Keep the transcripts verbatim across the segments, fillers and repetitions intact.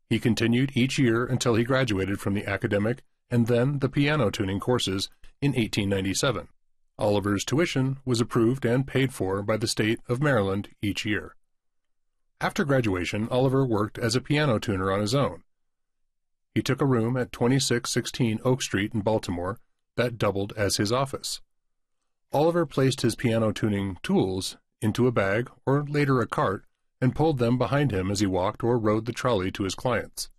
He continued each year until he graduated from the academic and then the piano tuning courses in eighteen ninety-seven. Oliver's tuition was approved and paid for by the state of Maryland each year. After graduation, Oliver worked as a piano tuner on his own. He took a room at twenty-six sixteen Oak Street in Baltimore that doubled as his office. Oliver placed his piano tuning tools into a bag or later a cart and pulled them behind him as he walked or rode the trolley to his clients.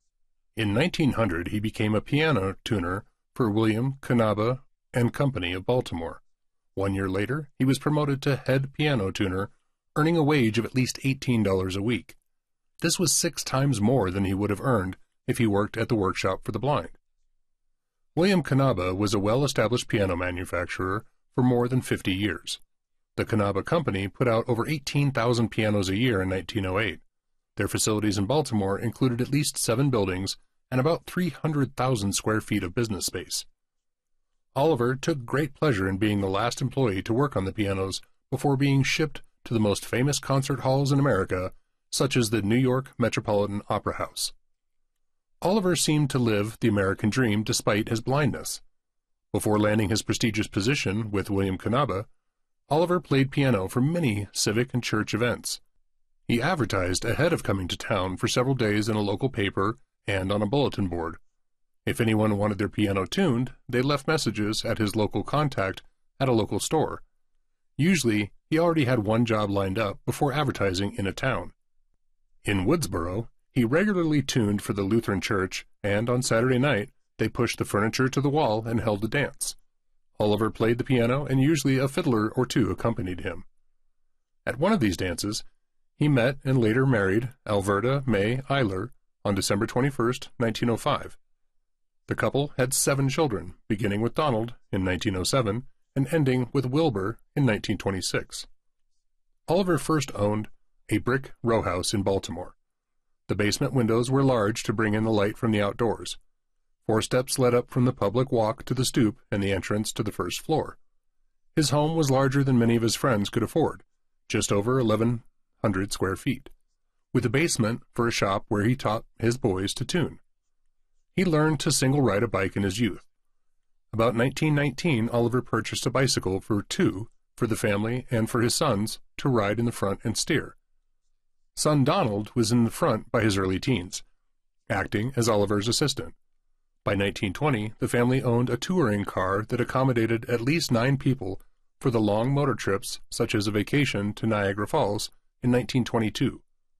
In nineteen hundred, he became a piano tuner for William Canaba and Company of Baltimore. One year later, he was promoted to head piano tuner, earning a wage of at least eighteen dollars a week. This was six times more than he would have earned if he worked at the workshop for the blind. William Canaba was a well-established piano manufacturer for more than fifty years. The Canaba Company put out over eighteen thousand pianos a year in nineteen oh eight. Their facilities in Baltimore included at least seven buildings and about three hundred thousand square feet of business space. Oliver took great pleasure in being the last employee to work on the pianos before being shipped to the most famous concert halls in America, such as the New York Metropolitan Opera House. Oliver seemed to live the American dream despite his blindness. Before landing his prestigious position with William Canaba, Oliver played piano for many civic and church events. He advertised ahead of coming to town for several days in a local paper and on a bulletin board. If anyone wanted their piano tuned, they left messages at his local contact at a local store. Usually, he already had one job lined up before advertising in a town. In Woodsboro, he regularly tuned for the Lutheran Church, and on Saturday night, they pushed the furniture to the wall and held a dance. Oliver played the piano, and usually a fiddler or two accompanied him. At one of these dances, he met and later married Alverta May Eiler on December twenty-first, nineteen oh five. The couple had seven children, beginning with Donald in nineteen oh seven and ending with Wilbur in nineteen twenty-six. Oliver first owned a brick row house in Baltimore. The basement windows were large to bring in the light from the outdoors. Four steps led up from the public walk to the stoop and the entrance to the first floor. His home was larger than many of his friends could afford, just over eleven hundred square feet, with a basement for a shop where he taught his boys to tune. He learned to single-ride a bike in his youth. About nineteen nineteen, Oliver purchased a bicycle for two for the family and for his sons to ride in the front and steer. Son Donald was in the front by his early teens, acting as Oliver's assistant. By nineteen twenty, the family owned a touring car that accommodated at least nine people for the long motor trips, such as a vacation to Niagara Falls in nineteen twenty-two.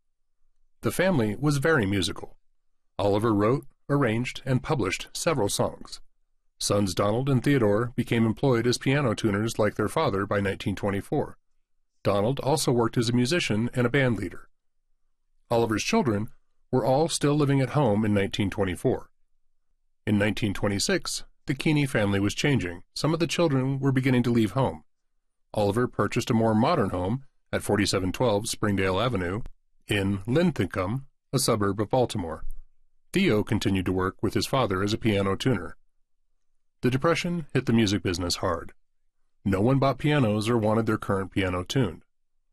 The family was very musical. Oliver wrote, arranged, and published several songs. Sons Donald and Theodore became employed as piano tuners like their father by nineteen twenty-four. Donald also worked as a musician and a band leader. Oliver's children were all still living at home in nineteen twenty-four. In nineteen twenty-six, the Keeney family was changing. Some of the children were beginning to leave home. Oliver purchased a more modern home at forty-seven twelve Springdale Avenue in Linthicum, a suburb of Baltimore. Theo continued to work with his father as a piano tuner. The Depression hit the music business hard. No one bought pianos or wanted their current piano tuned.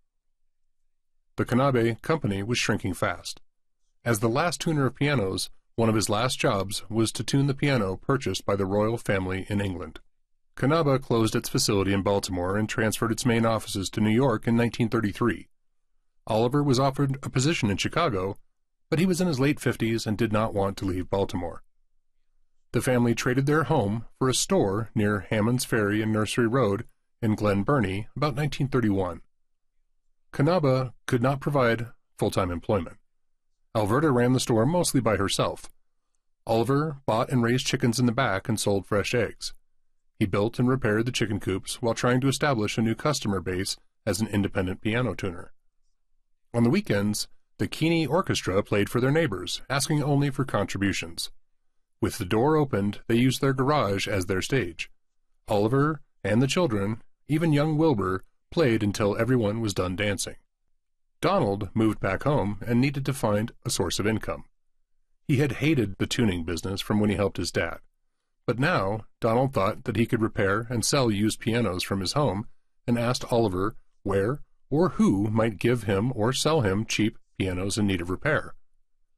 The Canaba Company was shrinking fast. As the last tuner of pianos, one of his last jobs was to tune the piano purchased by the royal family in England. Canaba closed its facility in Baltimore and transferred its main offices to New York in nineteen thirty-three. Oliver was offered a position in Chicago, but he was in his late fifties and did not want to leave Baltimore. The family traded their home for a store near Hammond's Ferry and Nursery Road in Glen Burnie about nineteen thirty-one. Canaba could not provide full-time employment. Alverta ran the store mostly by herself. Oliver bought and raised chickens in the back and sold fresh eggs. He built and repaired the chicken coops while trying to establish a new customer base as an independent piano tuner. On the weekends, the Keeney Orchestra played for their neighbors, asking only for contributions. With the door opened, they used their garage as their stage. Oliver and the children, even young Wilbur, played until everyone was done dancing. Donald moved back home and needed to find a source of income. He had hated the tuning business from when he helped his dad. But now, Donald thought that he could repair and sell used pianos from his home and asked Oliver where or who might give him or sell him cheap pianos in need of repair.